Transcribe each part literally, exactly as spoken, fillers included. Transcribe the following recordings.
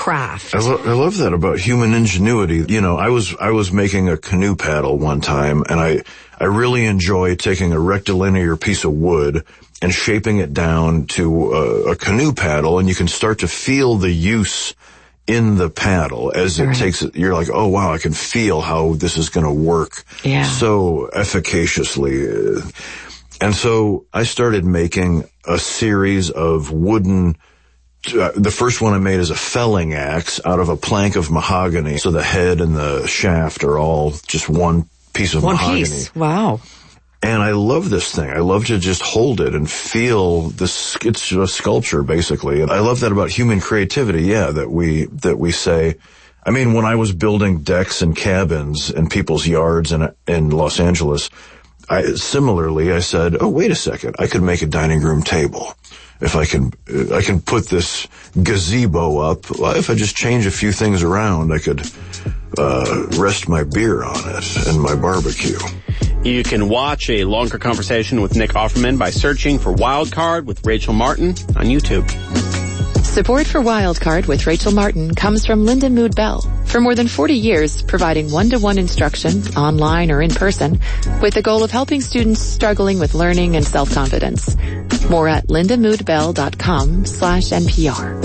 craft. I, lo- I love that about human ingenuity. You know, I was I was making a canoe paddle one time, and I I really enjoy taking a rectilinear piece of wood and shaping it down to a, a canoe paddle, and you can start to feel the use in the paddle as it right. takes it. You're like, oh wow, I can feel how this is going to work yeah. so efficaciously. And so I started making a series of wooden. Uh, the first one I made is a felling axe out of a plank of mahogany. So the head and the shaft are all just one piece of one mahogany. Piece. Wow. And I love this thing. I love to just hold it and feel this. It's a sculpture, basically. And I love that about human creativity. Yeah, that we, that we say, I mean, when I was building decks and cabins in people's yards in, in Los Angeles, I, similarly, I said, oh, wait a second. I could make a dining room table. If I can, I can put this gazebo up. If I just change a few things around, I could uh, rest my beer on it and my barbecue. You can watch a longer conversation with Nick Offerman by searching for Wildcard with Rachel Martin on YouTube. Support for Wildcard with Rachel Martin comes from Linda Mood Bell. For more than forty years, providing one-to-one instruction, online or in person, with the goal of helping students struggling with learning and self-confidence. More at lindamoodbell.com slash NPR.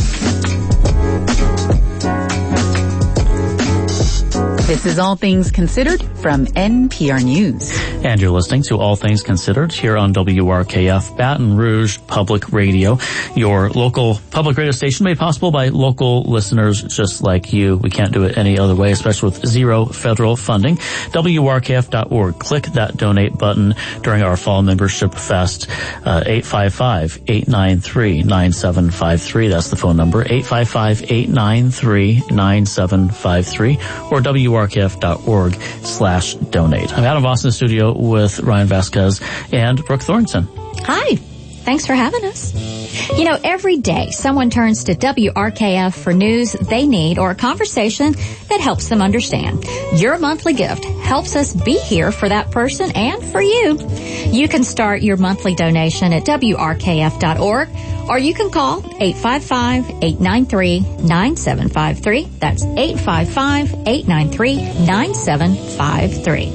This is All Things Considered from N P R News. And you're listening to All Things Considered here on W R K F Baton Rouge Public Radio, your local public radio station made possible by local listeners just like you. We can't do it any other way, especially with zero federal funding. W R K F dot org. Click that donate button during our fall membership fest. Uh, eight five five, eight nine three, nine seven five three. That's the phone number. eight five five, eight nine three, nine seven five three or W R K F dot org slash donate. I'm out of Boston studio with Ryan Vasquez and Brooke Thornton. Hi. Thanks for having us. You know, every day someone turns to W R K F for news they need or a conversation that helps them understand. Your monthly gift helps us be here for that person and for you. You can start your monthly donation at W R K F dot org or you can call eight five five, eight nine three, nine seven five three. That's eight five five, eight nine three, nine seven five three.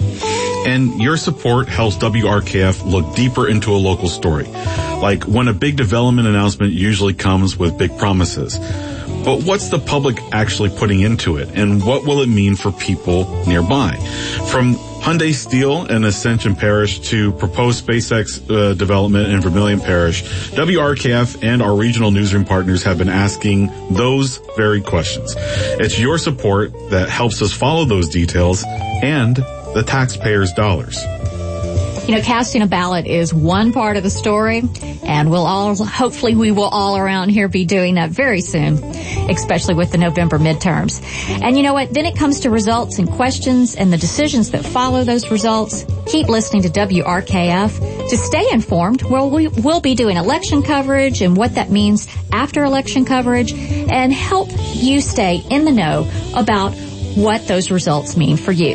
And your support helps W R K F look deeper into a local story. Like when a big development announcement usually comes with big promises. But what's the public actually putting into it? And what will it mean for people nearby? From Hyundai Steel in Ascension Parish to proposed SpaceX uh, development in Vermilion Parish, W R K F and our regional newsroom partners have been asking those very questions. It's your support that helps us follow those details and the taxpayers' dollars. You know, casting a ballot is one part of the story, and we'll all, hopefully we will all around here be doing that very soon, especially with the November midterms. And you know what? Then it comes to results and questions and the decisions that follow those results. Keep listening to W R K F to stay informed. Well, we will be doing election coverage and what that means after election coverage and help you stay in the know about what those results mean for you.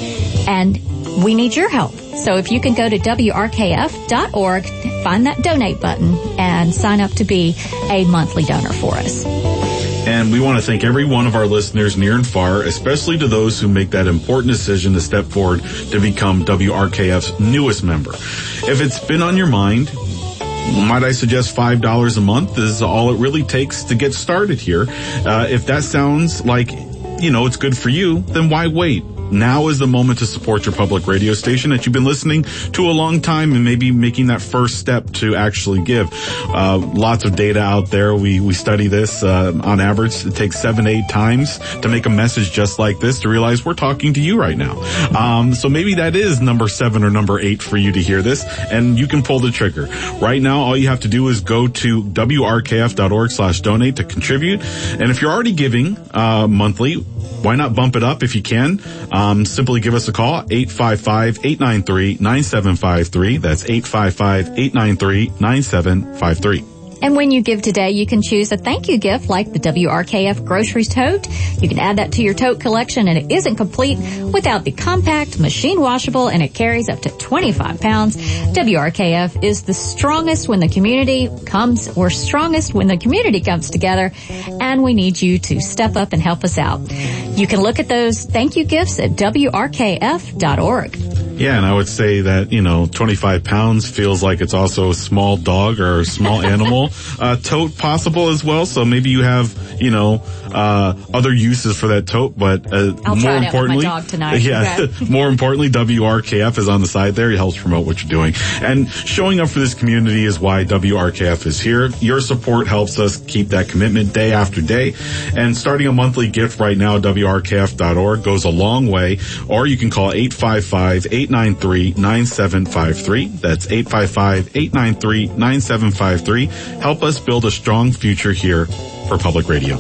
And we need your help. So if you can go to W R K F dot org, find that donate button, and sign up to be a monthly donor for us. And we want to thank every one of our listeners near and far, especially to those who make that important decision to step forward to become W R K F's newest member. If it's been on your mind, might I suggest five dollars a month is all it really takes to get started here. Uh, if that sounds like, you know, it's good for you, then why wait? Now is the moment to support your public radio station that you've been listening to a long time and maybe making that first step to actually give. Uh, lots of data out there. We, we study this, uh, on average. It takes seven, eight times to make a message just like this to realize we're talking to you right now. Um, so maybe that is number seven or number eight for you to hear this and you can pull the trigger. Right now, all you have to do is go to W R K F dot org slash donate to contribute. And if you're already giving, uh, monthly, why not bump it up if you can? Um, simply give us a call, eight five five, eight nine three, nine seven five three. That's eight five five, eight nine three, nine seven five three. And when you give today, you can choose a thank you gift like the W R K F Groceries Tote. You can add that to your tote collection, and it isn't complete without the compact, machine washable, and it carries up to twenty-five pounds. W R K F is the strongest when the community comes, or strongest when the community comes together, and we need you to step up and help us out. You can look at those thank you gifts at W R K F dot org. Yeah, and I would say that, you know, twenty-five pounds feels like it's also a small dog or a small animal uh, tote possible as well. So maybe you have, you know, uh, other uses for that tote, but uh, I'll more try it importantly, out with my dog tonight. yeah, Okay. more importantly, W R K F is on the side there. It helps promote what you're doing. And showing up for this community is why W R K F is here. Your support helps us keep that commitment day after day. And starting a monthly gift right now at W R K F dot org goes a long way. Or you can call eight five five, eight nine three, nine seven five three. That's eight five five, eight nine three, nine seven five three. Help us build a strong future here for public radio.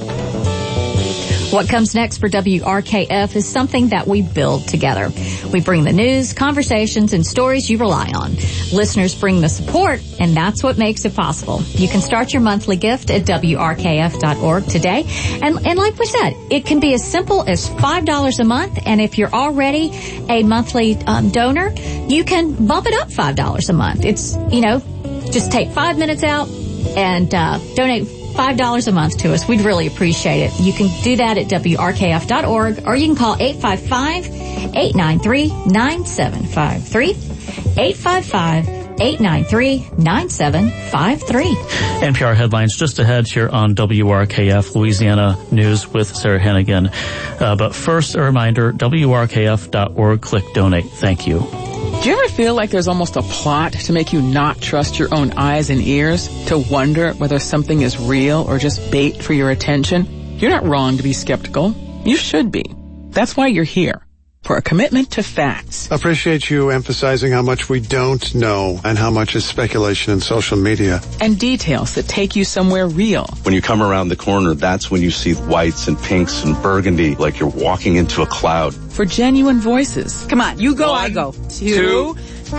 What comes next for W R K F is something that we build together. We bring the news, conversations, and stories you rely on. Listeners bring the support, and that's what makes it possible. You can start your monthly gift at W R K F dot org today. And, and like we said, it can be as simple as five dollars a month. And if you're already a monthly um, donor, you can bump it up five dollars a month. It's, you know, just take five minutes out and uh, donate five dollars a month to us. We'd really appreciate it. You can do that at W R K F dot org, or you can call eight five five, eight nine three, nine seven five three. eight five five, eight nine three, nine seven five three. N P R headlines just ahead here on W R K F Louisiana News with Sarah Hennigan. Uh, but first, a reminder, W R K F dot org, click donate. Thank you. Do you ever feel like there's almost a plot to make you not trust your own eyes and ears, to wonder whether something is real or just bait for your attention? You're not wrong to be skeptical. You should be. That's why you're here, for a commitment to facts. Appreciate you emphasizing how much we don't know and how much is speculation in social media. And details that take you somewhere real. When you come around the corner, that's when you see whites and pinks and burgundy, like you're walking into a cloud. For genuine voices. Come on, you go, One, I go. Two,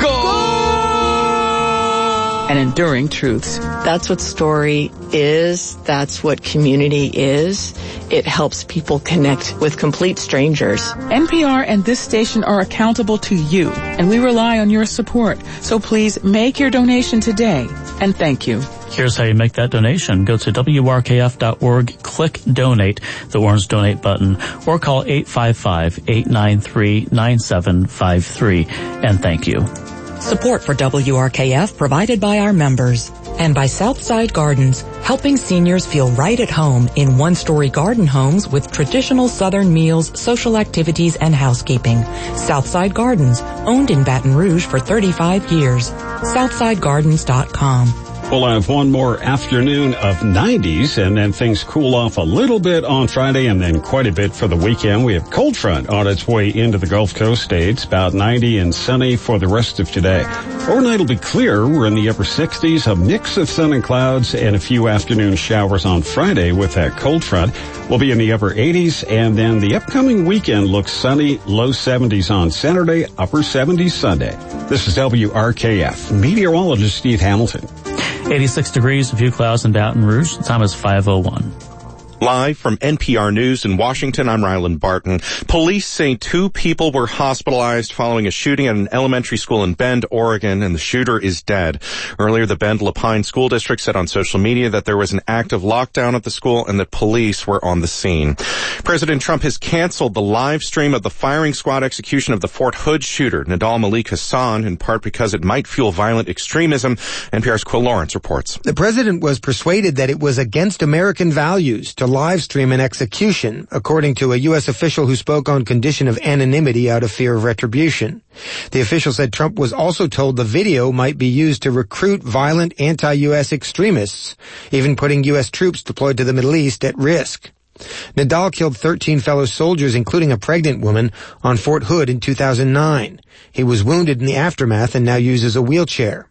go! And enduring truths. That's what story is. That's what community is. It helps people connect with complete strangers. N P R and this station are accountable to you, and we rely on your support. So please make your donation today, and thank you. Here's how you make that donation. Go to W R K F dot org, click donate, the orange donate button, or call eight five five, eight nine three, nine seven five three, and thank you. Support for W R K F provided by our members and by Southside Gardens, helping seniors feel right at home in one-story garden homes with traditional Southern meals, social activities, and housekeeping. Southside Gardens, owned in Baton Rouge for thirty-five years. Southside Gardens dot com. We'll have one more afternoon of nineties, and then things cool off a little bit on Friday and then quite a bit for the weekend. We have cold front on its way into the Gulf Coast states, about ninety and sunny for the rest of today. Overnight will be clear. We're in the upper sixties, a mix of sun and clouds, and a few afternoon showers on Friday with that cold front. We'll be in the upper eighties, and then the upcoming weekend looks sunny, low seventies on Saturday, upper seventies Sunday. This is W R K F. Meteorologist Steve Hamilton. eighty-six degrees, a few clouds in Baton Rouge. The time is five oh one. Live from N P R News in Washington, I'm Ryland Barton. Police say two people were hospitalized following a shooting at an elementary school in Bend, Oregon, and the shooter is dead. Earlier, the Bend Lapine School District said on social media that there was an active lockdown at the school and that police were on the scene. President Trump has canceled the live stream of the firing squad execution of the Fort Hood shooter, Nidal Malik Hassan, in part because it might fuel violent extremism. N P R's Quill Lawrence reports. The president was persuaded that it was against American values to live stream an execution, according to a U S official who spoke on condition of anonymity out of fear of retribution. The official said Trump was also told the video might be used to recruit violent anti-U S extremists, even putting U S troops deployed to the Middle East at risk. Nidal killed thirteen fellow soldiers, including a pregnant woman, on Fort Hood in two thousand nine. He was wounded in the aftermath and now uses a wheelchair.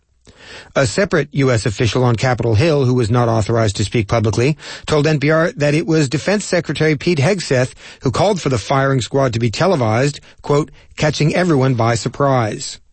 A separate U S official on Capitol Hill, who was not authorized to speak publicly, told N P R that it was Defense Secretary Pete Hegseth who called for the firing squad to be televised, quote, catching everyone by surprise.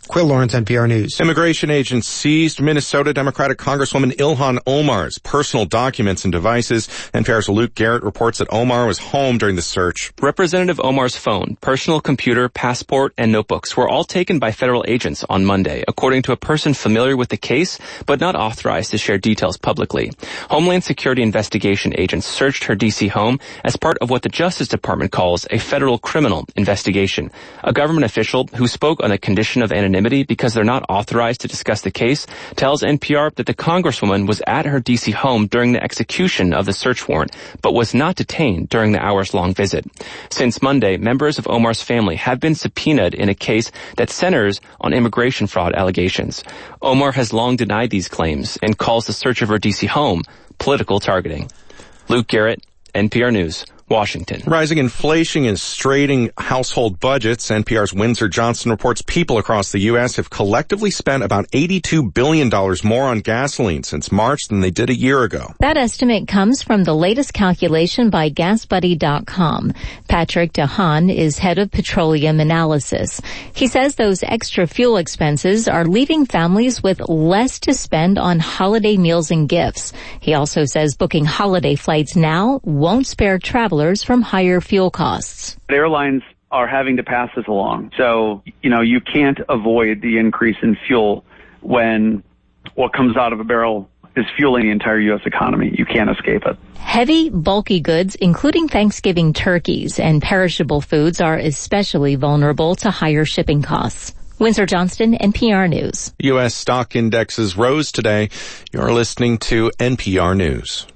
Quill Lawrence, N P R News. Immigration agents seized Minnesota Democratic Congresswoman Ilhan Omar's personal documents and devices. N P R's Luke Garrett reports that Omar was home during the search. Representative Omar's phone, personal computer, passport, and notebooks were all taken by federal agents on Monday, according to a person familiar with the case, but not authorized to share details publicly. Homeland Security investigation agents searched her D C home as part of what the Justice Department calls a federal criminal investigation. A government official who spoke on the condition of anonymity because they're not authorized to discuss the case tells N P R that the Congresswoman was at her D C home during the execution of the search warrant, but was not detained during the hours-long visit. Since Monday, members of Omar's family have been subpoenaed in a case that centers on immigration fraud allegations. Omar has long denied these claims and calls the search of her D C home political targeting. Luke Garrett, N P R News, Washington. Rising inflation is straining household budgets. N P R's Windsor Johnson reports people across the U S have collectively spent about eighty-two billion dollars more on gasoline since March than they did a year ago. That estimate comes from the latest calculation by gas buddy dot com. Patrick DeHaan is head of petroleum analysis. He says those extra fuel expenses are leaving families with less to spend on holiday meals and gifts. He also says booking holiday flights now won't spare travelers from higher fuel costs. Airlines are having to pass this along. So, you know, you can't avoid the increase in fuel when what comes out of a barrel is fueling the entire U S economy. You can't escape it. Heavy, bulky goods, including Thanksgiving turkeys and perishable foods, are especially vulnerable to higher shipping costs. Windsor Johnston, N P R News. U S stock indexes rose today. You're listening to N P R News.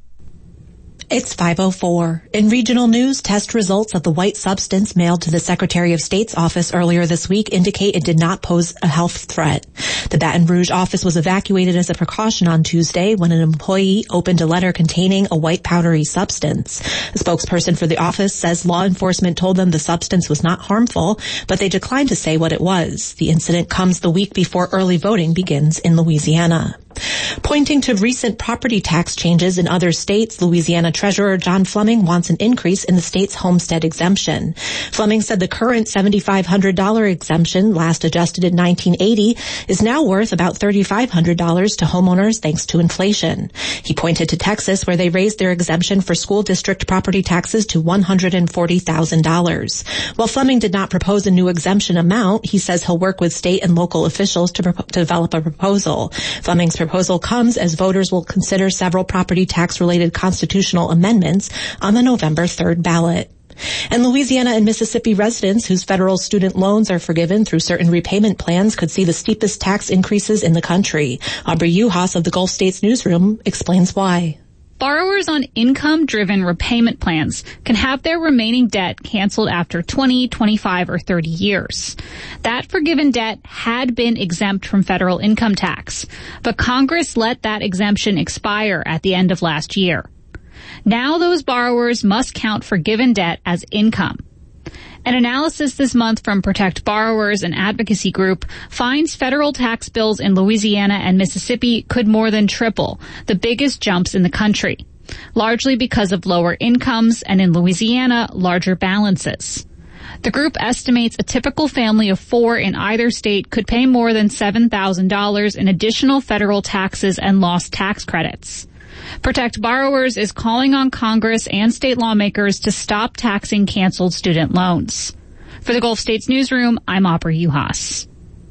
It's five oh four. In regional news, test results of the white substance mailed to the Secretary of State's office earlier this week indicate it did not pose a health threat. The Baton Rouge office was evacuated as a precaution on Tuesday when an employee opened a letter containing a white powdery substance. A spokesperson for the office says law enforcement told them the substance was not harmful, but they declined to say what it was. The incident comes the week before early voting begins in Louisiana. Pointing to recent property tax changes in other states, Louisiana Treasurer John Fleming wants an increase in the state's homestead exemption. Fleming said the current seven thousand five hundred dollars exemption, last adjusted in nineteen eighty, is now worth about three thousand five hundred dollars to homeowners thanks to inflation. He pointed to Texas, where they raised their exemption for school district property taxes to one hundred forty thousand dollars. While Fleming did not propose a new exemption amount, he says he'll work with state and local officials to, pro- to develop a proposal. Fleming's proposal comes as voters will consider several property tax-related constitutional amendments on the November third ballot. And Louisiana and Mississippi residents whose federal student loans are forgiven through certain repayment plans could see the steepest tax increases in the country. Aubrey Uhas of the Gulf States Newsroom explains why. Borrowers on income-driven repayment plans can have their remaining debt canceled after twenty, twenty-five, or thirty years. That forgiven debt had been exempt from federal income tax, but Congress let that exemption expire at the end of last year. Now those borrowers must count forgiven debt as income. An analysis this month from Protect Borrowers, an advocacy group, finds federal tax bills in Louisiana and Mississippi could more than triple, the biggest jumps in the country, largely because of lower incomes and, in Louisiana, larger balances. The group estimates a typical family of four in either state could pay more than seven thousand dollars in additional federal taxes and lost tax credits. Protect Borrowers is calling on Congress and state lawmakers to stop taxing canceled student loans. For the Gulf States Newsroom, I'm Aubrey Uhas.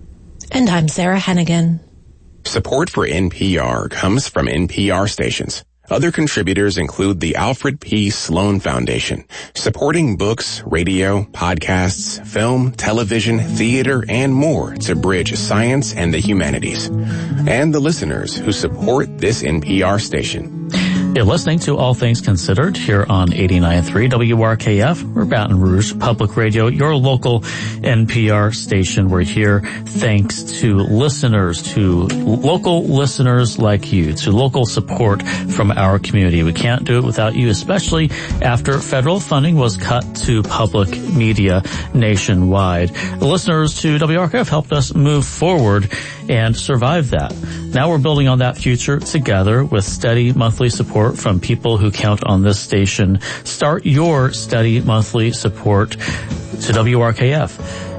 And I'm Sarah Hennigan. Support for N P R comes from N P R stations. Other contributors include the Alfred P. Sloan Foundation, supporting books, radio, podcasts, film, television, theater, and more to bridge science and the humanities. And the listeners who support this N P R station. You're listening to All Things Considered here on eighty-nine point three W R K F. We're Baton Rouge Public Radio, your local N P R station. We're here thanks to listeners, to local listeners like you, to local support from our community. We can't do it without you, especially after federal funding was cut to public media nationwide. The listeners to W R K F helped us move forward and survive that. Now we're building on that future together with steady monthly support from people who count on this station. Start your steady monthly support to W R K F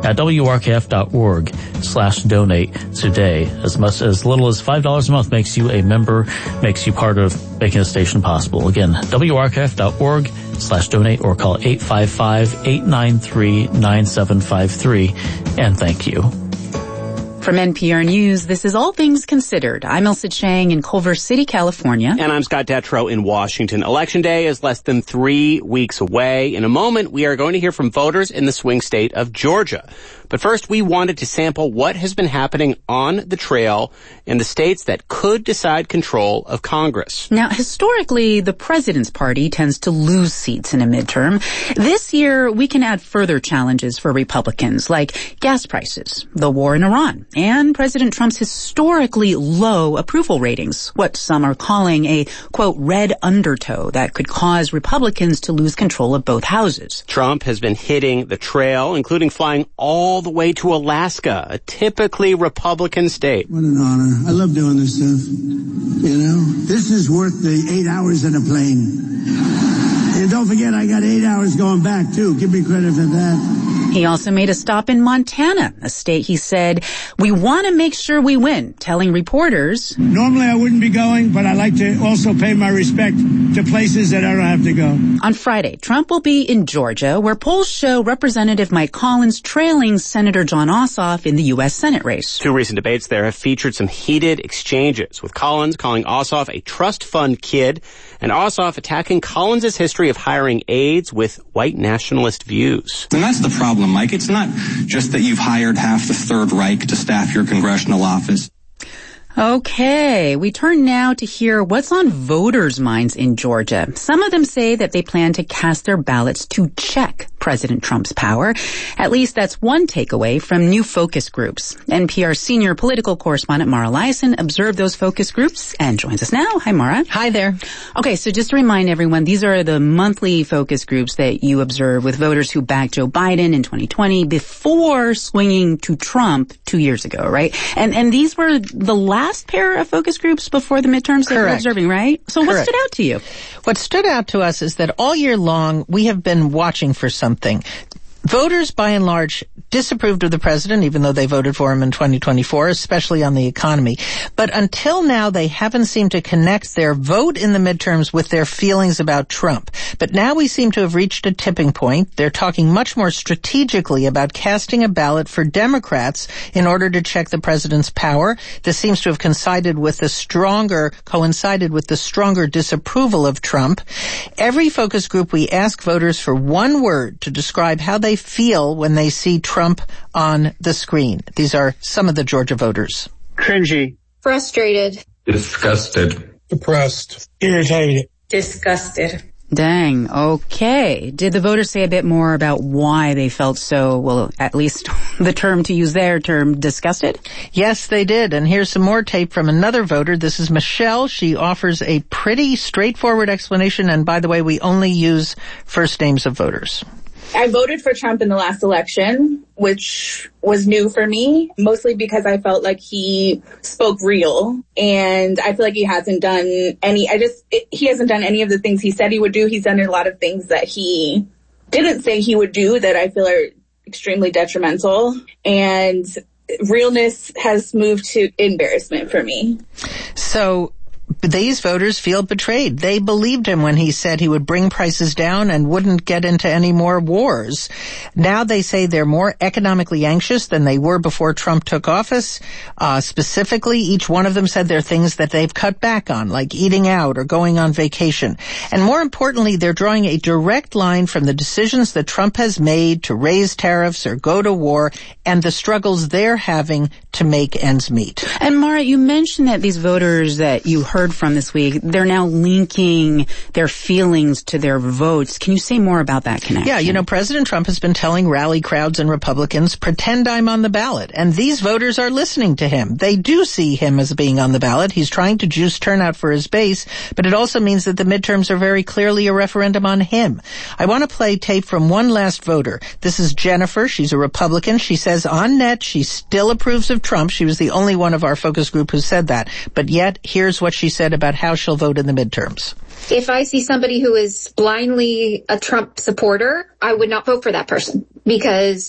at W R K F dot org slash donate today. As much as little as five dollars a month makes you a member, makes you part of making the station possible. Again, W R K F dot org slash donate or call eight five five, eight nine three, nine seven five three. And thank you. From N P R News, this is All Things Considered. I'm Elsa Chang in Culver City, California. And I'm Scott Detrow in Washington. Election Day is less than three weeks away. In a moment, we are going to hear from voters in the swing state of Georgia. But first, we wanted to sample what has been happening on the trail in the states that could decide control of Congress. Now, historically, the president's party tends to lose seats in a midterm. This year, we can add further challenges for Republicans, like gas prices, the war in Iran, and President Trump's historically low approval ratings, what some are calling a, quote, red undertow that could cause Republicans to lose control of both houses. Trump has been hitting the trail, including flying all the way to Alaska, a typically Republican state. What an honor. I love doing this stuff. You know, this is worth the eight hours in a plane. And don't forget, I got eight hours going back, too. Give me credit for that. He also made a stop in Montana, a state he said, we want to make sure we win, telling reporters, normally I wouldn't be going, but I like to also pay my respect to places that I don't have to go. On Friday, Trump will be in Georgia, where polls show Representative Mike Collins trailing Senator Jon Ossoff in the U S Senate race. Two recent debates there have featured some heated exchanges, with Collins calling Ossoff a trust fund kid, and Ossoff attacking Collins' history of hiring aides with white nationalist views. And that's the problem, Mike. It's not just that you've hired half the Third Reich to staff your congressional office. Okay, we turn now to hear what's on voters' minds in Georgia. Some of them say that they plan to cast their ballots to check President Trump's power. At least that's one takeaway from new focus groups. N P R senior political correspondent Mara Liasson observed those focus groups and joins us now. Hi, Mara. Hi there. Okay, so just to remind everyone, these are the monthly focus groups that you observe with voters who backed Joe Biden in twenty twenty before swinging to Trump two years ago, right? And and these were the last Last pair of focus groups before the midterms that you're observing, right? So Correct. What stood out to you? What stood out to us is that all year long we have been watching for something. Voters, by and large, disapproved of the president, even though they voted for him in twenty twenty-four, especially on the economy. But until now, they haven't seemed to connect their vote in the midterms with their feelings about Trump. But now we seem to have reached a tipping point. They're talking much more strategically about casting a ballot for Democrats in order to check the president's power. This seems to have coincided with the stronger, coincided with the stronger disapproval of Trump. Every focus group, we ask voters for one word to describe how they feel when they see Trump on the screen. These are some of the Georgia voters. Cringy. Frustrated. Disgusted. Depressed. Irritated. Disgusted. Dang. Okay. Did the voters say a bit more about why they felt so, well, at least the term, to use their term, disgusted? Yes, they did. And here's some more tape from another voter. This is Michelle. She offers a pretty straightforward explanation. And by the way, we only use first names of voters. I voted for Trump in the last election, which was new for me, mostly because I felt like he spoke real. And I feel like he hasn't done any, I just, it, he hasn't done any of the things he said he would do. He's done a lot of things that he didn't say he would do that I feel are extremely detrimental. And realness has moved to embarrassment for me. So these voters feel betrayed. They believed him when he said he would bring prices down and wouldn't get into any more wars. Now they say they're more economically anxious than they were before Trump took office. Uh, specifically, each one of them said there are things that they've cut back on, like eating out or going on vacation. And more importantly, they're drawing a direct line from the decisions that Trump has made to raise tariffs or go to war and the struggles they're having to make ends meet. And Mara, you mentioned that these voters that you heard from this week, they're now linking their feelings to their votes. Can you say more about that connection? Yeah, you know, President Trump has been telling rally crowds and Republicans, pretend I'm on the ballot. And these voters are listening to him. They do see him as being on the ballot. He's trying to juice turnout for his base, but it also means that the midterms are very clearly a referendum on him. I want to play tape from one last voter. This is Jennifer. She's a Republican. She says on net she still approves of Trump. She was the only one of our focus group who said that. But yet, here's what she said about how she'll vote in the midterms. If I see somebody who is blindly a Trump supporter, I would not vote for that person because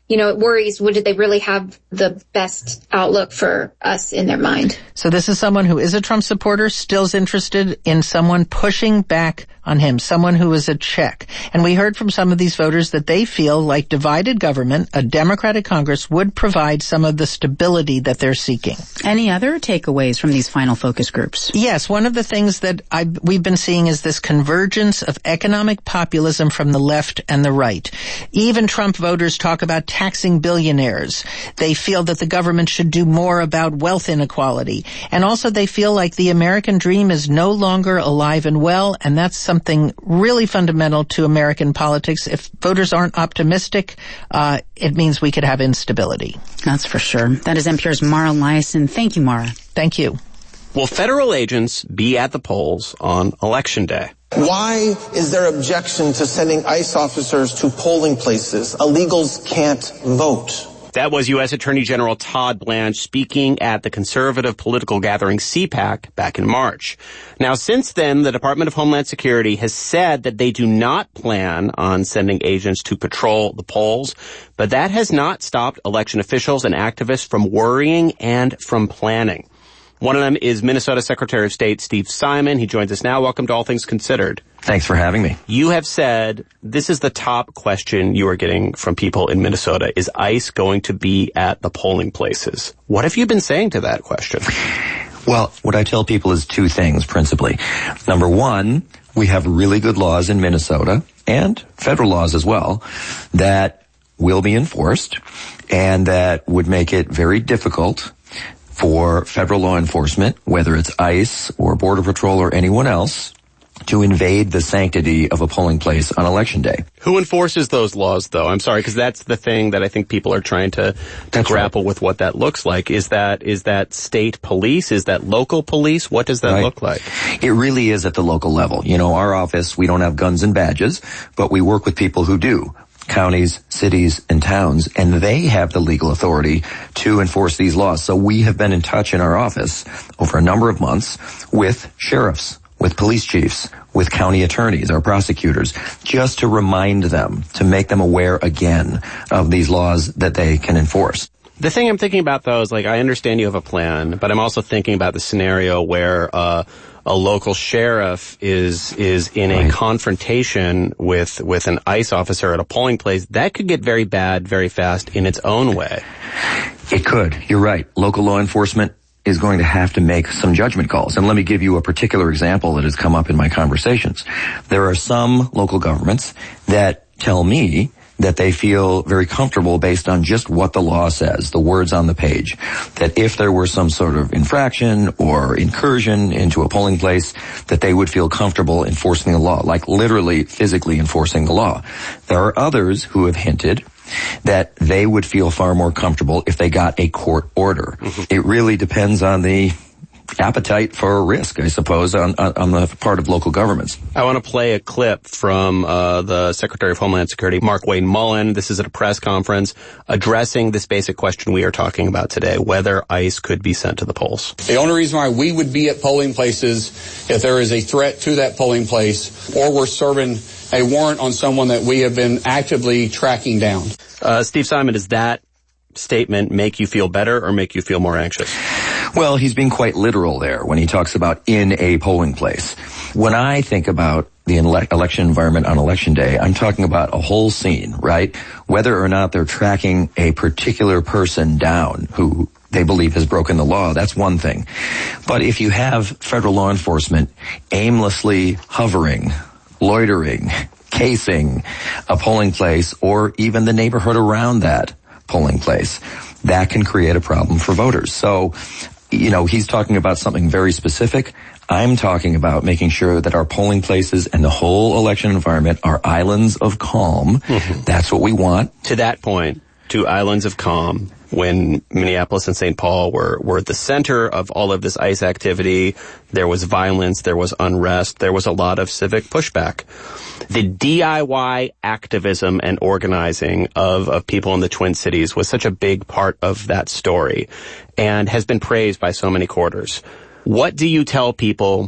you know, it worries, would they really have the best outlook for us in their mind? So this is someone who is a Trump supporter, still is interested in someone pushing back on him, someone who is a check. And we heard from some of these voters that they feel like divided government, a Democratic Congress, would provide some of the stability that they're seeking. Any other takeaways from these final focus groups? Yes, one of the things that I've, we've been seeing is this convergence of economic populism from the left and the right. Even Trump voters talk about taxing billionaires. They feel that the government should do more about wealth inequality. And also they feel like the American dream is no longer alive and well, and that's something really fundamental to American politics. If voters aren't optimistic, uh, it means we could have instability. That's for sure. That is N P R's Mara Liasson. Thank you, Mara. Thank you. Will federal agents be at the polls on Election Day? Why is there objection to sending ICE officers to polling places? Illegals can't vote. That was U S Attorney General Todd Blanche speaking at the conservative political gathering CPAC back in March. Now, since then, the Department of Homeland Security has said that they do not plan on sending agents to patrol the polls, but that has not stopped election officials and activists from worrying and from planning. One of them is Minnesota Secretary of State Steve Simon. He joins us now. Welcome to All Things Considered. Thanks for having me. You have said this is the top question you are getting from people in Minnesota. Is ICE going to be at the polling places? What have you been saying to that question? Well, what I tell people is two things, principally. Number one, we have really good laws in Minnesota, and federal laws as well, that will be enforced, and that would make it very difficult for federal law enforcement, whether it's ICE or Border Patrol or anyone else, to invade the sanctity of a polling place on Election Day. Who enforces those laws, though? I'm sorry, because that's the thing that I think people are trying to, to grapple right. with what that looks like. Is that is that state police? Is that local police? What does that right. look like? It really is at the local level. You know, our office, we don't have guns and badges, but we work with people who do. Counties, cities, and towns, and they have the legal authority to enforce these laws. So we have been in touch in our office over a number of months with sheriffs, with police chiefs, with county attorneys, our prosecutors, just to remind them, to make them aware again of these laws that they can enforce. The thing I'm thinking about, though, is, like, I understand you have a plan, but I'm also thinking about the scenario where uh a local sheriff is is in a right. confrontation with with an ICE officer at a polling place. That could get very bad very fast in its own way. It could. You're right. Local law enforcement is going to have to make some judgment calls. And let me give you a particular example that has come up in my conversations. There are some local governments that tell me that they feel very comfortable based on just what the law says, the words on the page, that if there were some sort of infraction or incursion into a polling place, that they would feel comfortable enforcing the law, like literally physically enforcing the law. There are others who have hinted that they would feel far more comfortable if they got a court order. Mm-hmm. It really depends on the appetite for risk, I suppose, on, on, on the part of local governments. I want to play a clip from uh, the Secretary of Homeland Security, Mark Wayne Mullen. This is at a press conference addressing this basic question we are talking about today, whether ICE could be sent to the polls. The only reason why we would be at polling places if there is a threat to that polling place or we're serving a warrant on someone that we have been actively tracking down. Uh, Steve Simon, does that statement make you feel better or make you feel more anxious? Well, he's being quite literal there when he talks about in a polling place. When I think about the ele- election environment on Election Day, I'm talking about a whole scene, right? Whether or not they're tracking a particular person down who they believe has broken the law, that's one thing. But if you have federal law enforcement aimlessly hovering, loitering, casing a polling place or even the neighborhood around that polling place, that can create a problem for voters. So, you know, he's talking about something very specific. I'm talking about making sure that our polling places and the whole election environment are islands of calm. Mm-hmm. That's what we want. To that point, to islands of calm, when Minneapolis and Saint Paul were, were at the center of all of this ICE activity, there was violence, there was unrest, there was a lot of civic pushback. The D I Y activism and organizing of, of people in the Twin Cities was such a big part of that story and has been praised by so many quarters. What do you tell people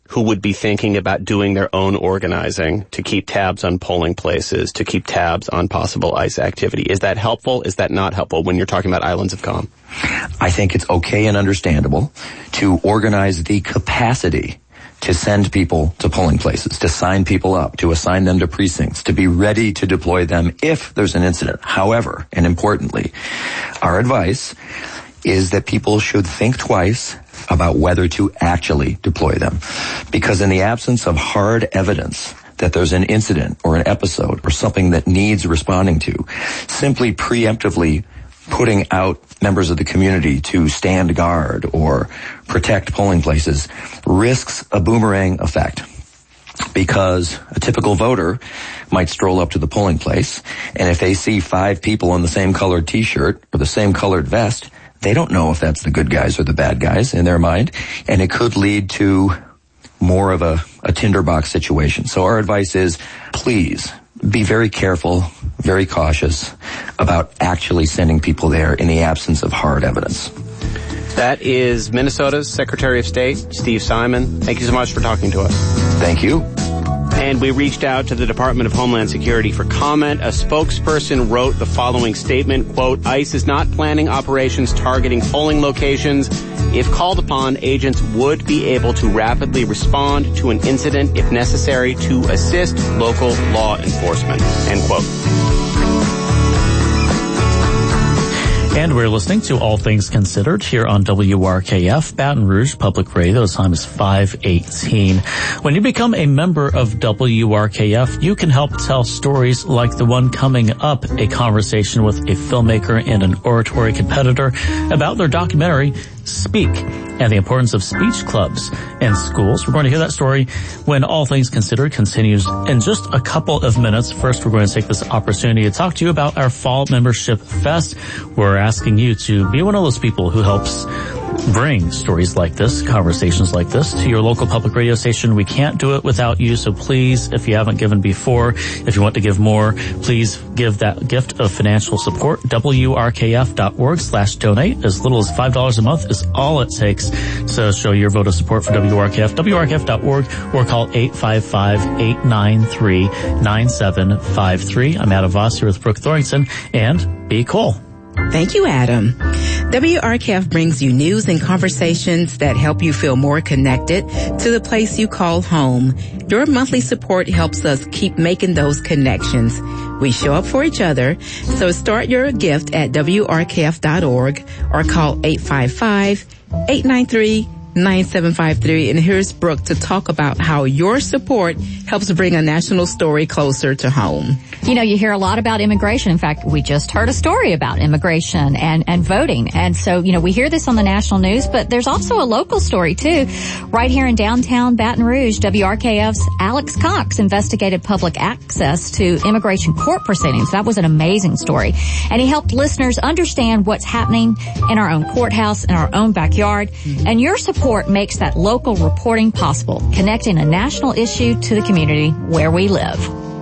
who would be thinking about doing their own organizing to keep tabs on polling places, to keep tabs on possible ICE activity. Is that helpful? Is that not helpful when you're talking about islands of calm? I think it's okay and understandable to organize the capacity to send people to polling places, to sign people up, to assign them to precincts, to be ready to deploy them if there's an incident. However, and importantly, our advice is that people should think twice about whether to actually deploy them. Because in the absence of hard evidence that there's an incident or an episode or something that needs responding to, simply preemptively putting out members of the community to stand guard or protect polling places risks a boomerang effect. Because a typical voter might stroll up to the polling place, and if they see five people in the same colored t-shirt or the same colored vest, they don't know if that's the good guys or the bad guys in their mind, and it could lead to more of a, a tinderbox situation. So our advice is, please be very careful, very cautious about actually sending people there in the absence of hard evidence. That is Minnesota's Secretary of State, Steve Simon. Thank you so much for talking to us. Thank you. And we reached out to the Department of Homeland Security for comment. A spokesperson wrote the following statement, quote, ICE is not planning operations targeting polling locations. If called upon, agents would be able to rapidly respond to an incident if necessary to assist local law enforcement, end quote. And we're listening to All Things Considered here on W R K F, Baton Rouge Public Radio. The time is five eighteen. When you become a member of W R K F, you can help tell stories like the one coming up, a conversation with a filmmaker and an oratory competitor about their documentary, Speak, and the importance of speech clubs in schools. We're going to hear that story when All Things Considered continues in just a couple of minutes. First, we're going to take this opportunity to talk to you about our Fall Membership Fest. We're asking you to be one of those people who helps bring stories like this, conversations like this, to your local public radio station. We can't do it without you, so please, if you haven't given before, if you want to give more, please give that gift of financial support. W R K F dot org slash donate. As little as five dollars a month is all it takes to show your vote of support for W R K F. W R K F dot org or call eight five five, eight nine three, nine seven five three. I'm Adam Voss here with Brooke Thorrington, and be cool. Thank you, Adam. W R K F brings you news and conversations that help you feel more connected to the place you call home. Your monthly support helps us keep making those connections. We show up for each other, so start your gift at W R K F dot org or call eight five five, eight nine three, nine seven five three. And here's Brooke to talk about how your support helps bring a national story closer to home. You know, you hear a lot about immigration. In fact, we just heard a story about immigration and, and voting. And so, you know, we hear this on the national news, but there's also a local story, too. Right here in downtown Baton Rouge, W R K F's Alex Cox investigated public access to immigration court proceedings. That was an amazing story. And he helped listeners understand what's happening in our own courthouse, in our own backyard. Mm-hmm. And your support makes that local reporting possible, connecting a national issue to the community where we live.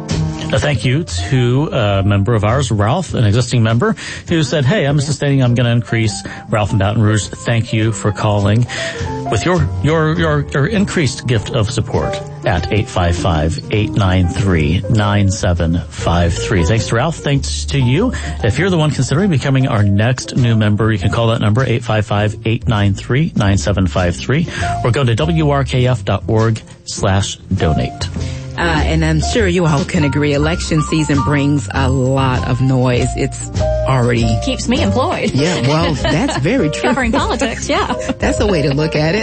A thank you to a member of ours, Ralph, an existing member, who said, hey, I'm sustaining, I'm going to increase. Ralph in Baton Rouge, thank you for calling with your, your, your, your increased gift of support at eight five five, eight nine three, nine seven five three. Thanks to Ralph. Thanks to you. If you're the one considering becoming our next new member, you can call that number, eight five five, eight nine three, nine seven five three, or go to W R K F dot org slash donate. Uh, and I'm sure you all can agree, election season brings a lot of noise. It's already... Keeps me employed. Yeah, well, that's very true. Covering politics, yeah. That's a way to look at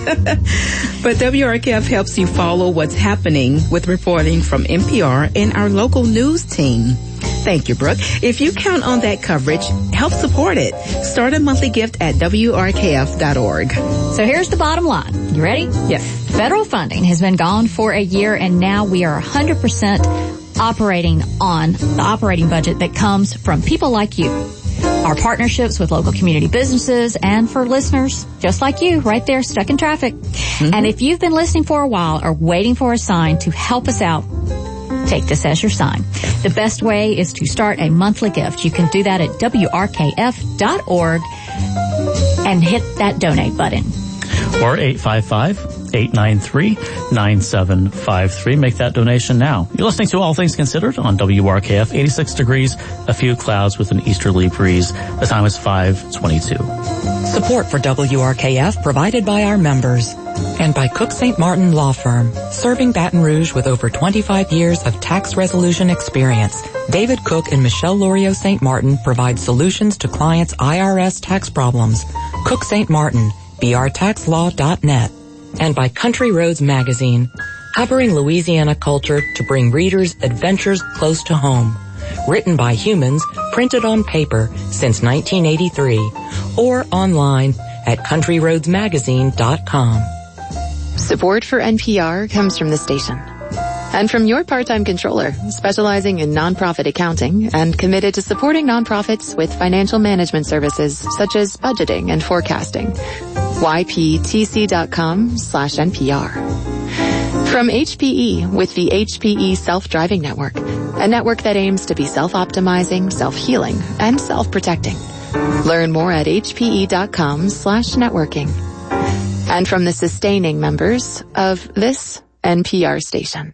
it. But W R K F helps you follow what's happening with reporting from N P R and our local news team. Thank you, Brooke. If you count on that coverage, help support it. Start a monthly gift at W R K F dot org. So here's the bottom line. You ready? Yes. Federal funding has been gone for a year, and now we are one hundred percent operating on the operating budget that comes from people like you. Our partnerships with local community businesses, and for listeners just like you right there stuck in traffic. Mm-hmm. And if you've been listening for a while or waiting for a sign to help us out, take this as your sign. The best way is to start a monthly gift. You can do that at W R K F dot org and hit that donate button. Or eight five five, eight nine three, nine seven five three. Make that donation now. You're listening to All Things Considered on W R K F. eighty-six degrees, a few clouds with an easterly breeze. The time is five twenty-two. Support for W R K F provided by our members and by Cook Saint Martin Law Firm, serving Baton Rouge with over twenty-five years of tax resolution experience. David Cook and Michelle Lorio Saint Martin provide solutions to clients' I R S tax problems. Cook Saint Martin, b r tax law dot net. And by Country Roads Magazine, covering Louisiana culture to bring readers adventures close to home. Written by humans, printed on paper since nineteen eighty-three, or online at country roads magazine dot com. Support for N P R comes from the station. And from your part-time controller, specializing in nonprofit accounting and committed to supporting nonprofits with financial management services such as budgeting and forecasting. y p t c dot com slash N P R. From H P E with the H P E Self-Driving Network, a network that aims to be self-optimizing, self-healing, and self-protecting. Learn more at h p e dot com slash networking. And from the sustaining members of this N P R station.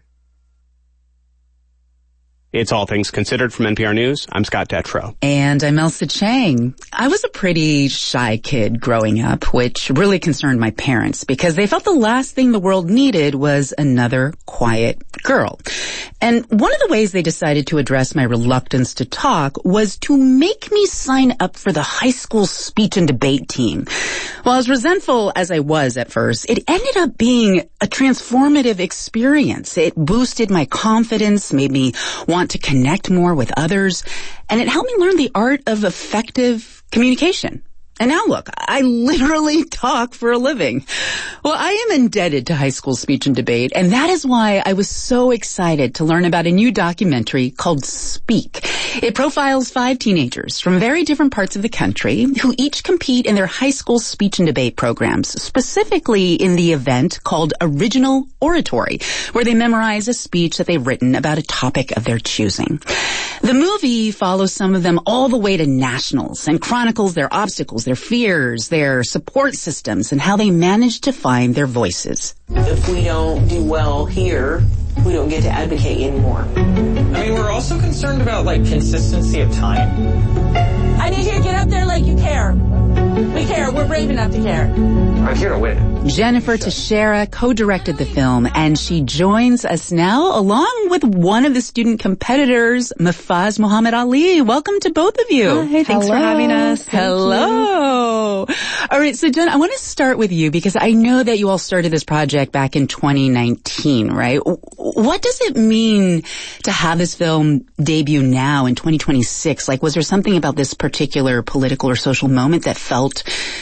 It's All Things Considered from N P R News. I'm Scott Detrow. And I'm Elsa Chang. I was a pretty shy kid growing up, which really concerned my parents because they felt the last thing the world needed was another quiet girl. And one of the ways they decided to address my reluctance to talk was to make me sign up for the high school speech and debate team. Well, as resentful as I was at first, it ended up being a transformative experience. It boosted my confidence, made me want to connect more with others, and it helped me learn the art of effective communication. And now look, I literally talk for a living. Well, I am indebted to high school speech and debate, and that is why I was so excited to learn about a new documentary called Speak. It profiles five teenagers from very different parts of the country who each compete in their high school speech and debate programs, specifically in the event called Original Oratory, where they memorize a speech that they've written about a topic of their choosing. The movie follows some of them all the way to nationals and chronicles their obstacles, their fears, their support systems, and how they manage to find their voices. If we don't do well here, we don't get to advocate anymore. I mean, we're also concerned about, like, consistency of time. I need you to get up there like you care. We care. We're brave enough to care. I'm here to win. Jennifer Teixeira co-directed the film, and she joins us now along with one of the student competitors, Mafaz Muhammad Ali. Welcome to both of you. Hi, thanks Hello. for having us. Thank Hello. You. All right, so Jen, I want to start with you because I know that you all started this project back in twenty nineteen, right? What does it mean to have this film debut now in twenty twenty-six? Like, was there something about this particular political or social moment that felt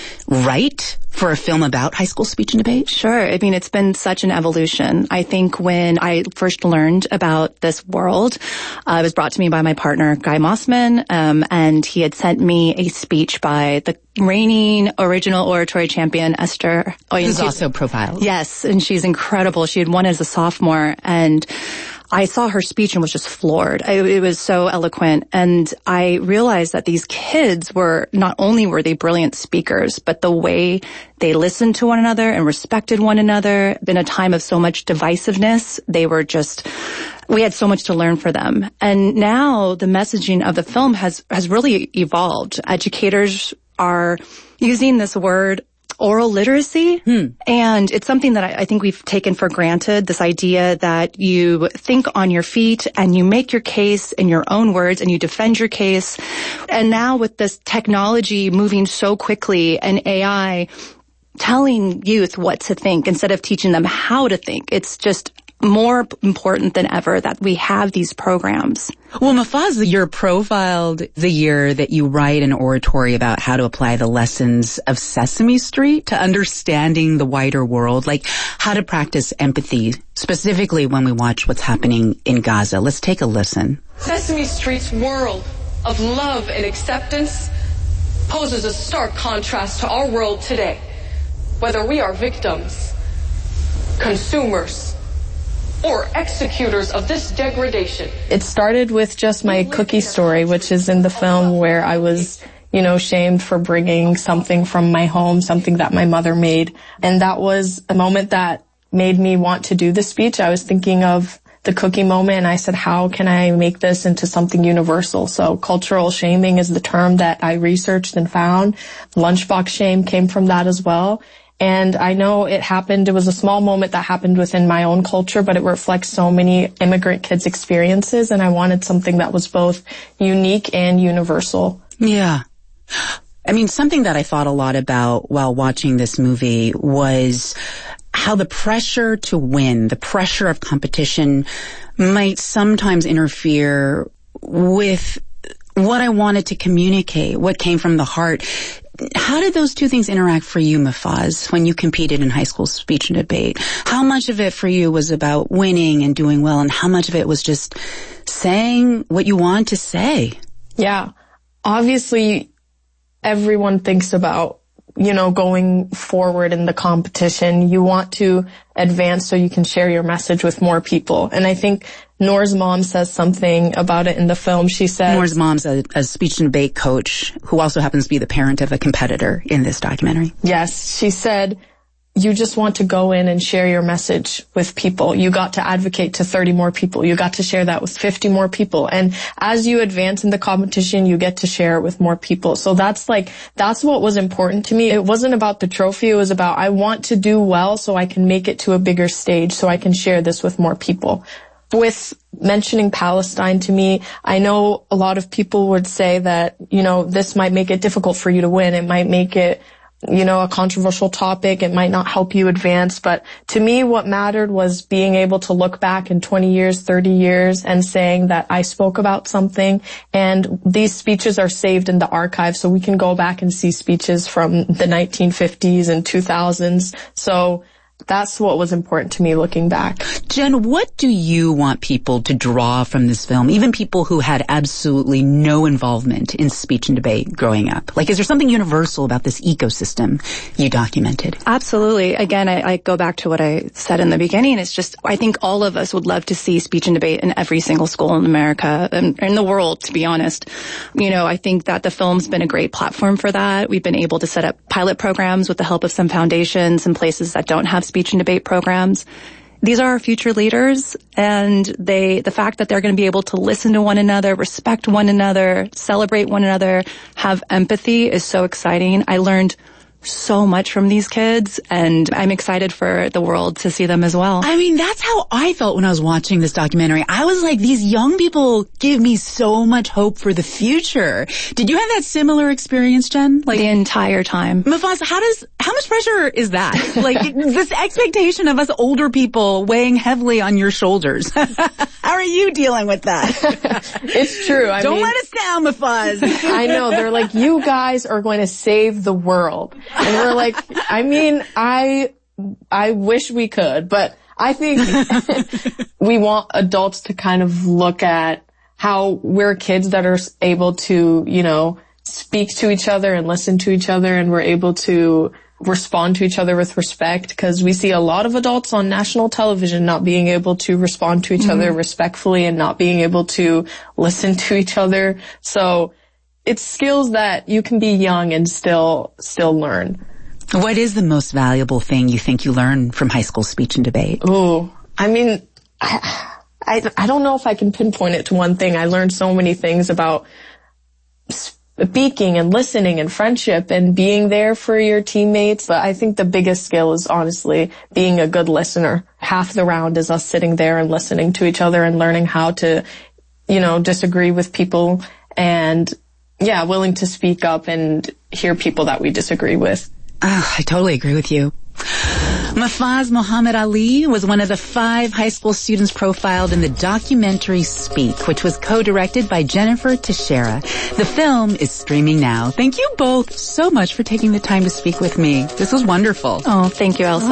right for a film about high school speech and debate? Sure. I mean, it's been such an evolution. I think when I first learned about this world, uh, it was brought to me by my partner, Guy Mossman, um, and he had sent me a speech by the reigning original oratory champion, Esther. Who's also profiled. Yes, and she's incredible. She had won as a sophomore, and I saw her speech and was just floored. I, it was so eloquent. And I realized that these kids were, not only were they brilliant speakers, but the way they listened to one another and respected one another in a time of so much divisiveness, they were just, we had so much to learn for them. And now the messaging of the film has, has really evolved. Educators are using this word oral literacy. Hmm. And it's something that I, I think we've taken for granted, this idea that you think on your feet and you make your case in your own words and you defend your case. And now with this technology moving so quickly and A I telling youth what to think instead of teaching them how to think, it's just more important than ever that we have these programs. Well, Mafaz, you're profiled the year that you write an oratory about how to apply the lessons of Sesame Street to understanding the wider world, like how to practice empathy, specifically when we watch what's happening in Gaza. Let's take a listen. Sesame Street's world of love and acceptance poses a stark contrast to our world today, whether we are victims, consumers, or executors of this degradation. It started with just my cookie story, which is in the film, where I was, you know, shamed for bringing something from my home, something that my mother made. And that was a moment that made me want to do the speech. I was thinking of the cookie moment, and I said, how can I make this into something universal? So cultural shaming is the term that I researched and found. Lunchbox shame came from that as well. And I know it happened, it was a small moment that happened within my own culture, but it reflects so many immigrant kids' experiences, and I wanted something that was both unique and universal. Yeah. I mean, something that I thought a lot about while watching this movie was how the pressure to win, the pressure of competition might sometimes interfere with what I wanted to communicate, what came from the heart. How did those two things interact for you, Mufaz, when you competed in high school speech and debate? How much of it for you was about winning and doing well, and how much of it was just saying what you want to say? Yeah. Obviously, everyone thinks about, you know, going forward in the competition. You want to advance so you can share your message with more people. And I think Noor's mom says something about it in the film. She says... Noor's mom's a, a speech and debate coach who also happens to be the parent of a competitor in this documentary. Yes. She said, you just want to go in and share your message with people. You got to advocate to thirty more people. You got to share that with fifty more people. And as you advance in the competition, you get to share it with more people. So that's like, that's what was important to me. It wasn't about the trophy. It was about, I want to do well so I can make it to a bigger stage, so I can share this with more people. With mentioning Palestine to me, I know a lot of people would say that, you know, this might make it difficult for you to win. It might make it, you know, a controversial topic. It might not help you advance. But to me, what mattered was being able to look back in twenty years, thirty years and saying that I spoke about something. And these speeches are saved in the archive, so we can go back and see speeches from the nineteen fifties and two thousands. So that's what was important to me looking back. Jen, what do you want people to draw from this film, even people who had absolutely no involvement in speech and debate growing up? Like, is there something universal about this ecosystem you documented? Absolutely. Again, I, I go back to what I said in the beginning. It's just, I think all of us would love to see speech and debate in every single school in America and in the world, to be honest. You know, I think that the film's been a great platform for that. We've been able to set up pilot programs with the help of some foundations and places that don't have speech and debate programs. These are our future leaders, and they, the fact that they're going to be able to listen to one another, respect one another, celebrate one another, have empathy is so exciting. I learned so much from these kids, and I'm excited for the world to see them as well. I mean, that's how I felt when I was watching this documentary. I was like, these young people give me so much hope for the future. Did you have that similar experience, Jen? Like the entire time. Mufaz, how does, how much pressure is that? Like this expectation of us older people weighing heavily on your shoulders. How are you dealing with that? It's true. I Don't mean, let us down, Mufaz. I know. They're like, you guys are going to save the world. And we're like, I mean, I, I wish we could, but I think we want adults to kind of look at how we're kids that are able to, you know, speak to each other and listen to each other, and we're able to respond to each other with respect, because we see a lot of adults on national television not being able to respond to each mm-hmm. other respectfully and not being able to listen to each other. So it's skills that you can be young and still, still learn. What is the most valuable thing you think you learned from high school speech and debate? Oh, I mean, I, I, I don't know if I can pinpoint it to one thing. I learned so many things about speaking and listening and friendship and being there for your teammates. But I think the biggest skill is honestly being a good listener. Half the round is us sitting there and listening to each other and learning how to, you know, disagree with people, and yeah, willing to speak up and hear people that we disagree with. Oh, I totally agree with you. Mufaz Muhammad Ali was one of the five high school students profiled in the documentary Speak, which was co-directed by Jennifer Teixeira. The film is streaming now. Thank you both so much for taking the time to speak with me. This was wonderful. Oh, thank you, Elsa.